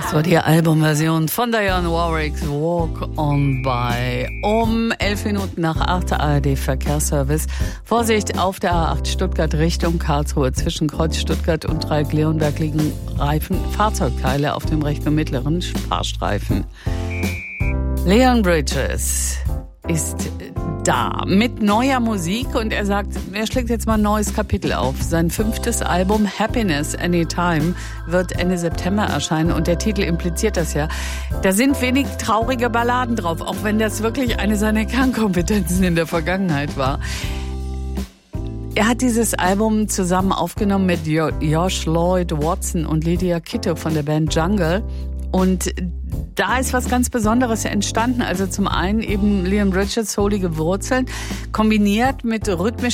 Das war die Albumversion von Dionne Warwicks Walk on By. Um 11 Minuten nach 8 ARD Verkehrsservice. Vorsicht, auf der A8 Stuttgart Richtung Karlsruhe. Zwischen Kreuz Stuttgart und Dreieck-Leonberg liegen Fahrzeugteile auf dem rechten und mittleren Fahrstreifen. Leon Bridges ist da mit neuer Musik und er sagt, er schlägt jetzt mal ein neues Kapitel auf. Sein 5. Album Happiness Anytime wird Ende September erscheinen und der Titel impliziert das ja. Da sind wenig traurige Balladen drauf, auch wenn das wirklich eine seiner Kernkompetenzen in der Vergangenheit war. Er hat dieses Album zusammen aufgenommen mit Josh Lloyd Watson und Lydia Kitto von der Band Jungle und da ist was ganz Besonderes entstanden. Also zum einen eben Leon Bridges soulige Wurzeln, kombiniert mit rhythmischen